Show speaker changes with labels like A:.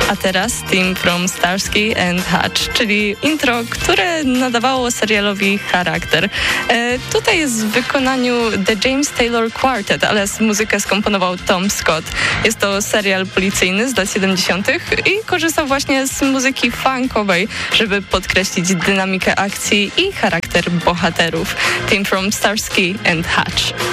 A: A teraz Theme from Starsky and Hutch, czyli intro, które nadawało serialowi charakter. Tutaj jest w wykonaniu The James Taylor Quartet, ale muzykę skomponował Tom Scott. Jest to serial policyjny z lat 70. i korzystał właśnie z muzyki funkowej, żeby podkreślić dynamikę akcji i charakter bohaterów. Theme from Starsky and Hutch.